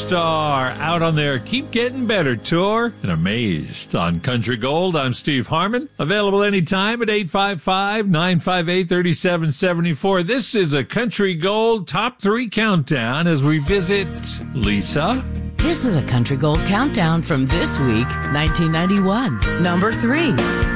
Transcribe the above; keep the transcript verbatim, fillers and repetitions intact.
star out on their Keep Getting Better tour and Amazed. On Country Gold, I'm Steve Harmon. Available anytime at eight five five, nine five eight, three seven seven four. This is a Country Gold Top three Countdown as we visit Lisa. This is a Country Gold Countdown from this week, nineteen ninety-one. Number three.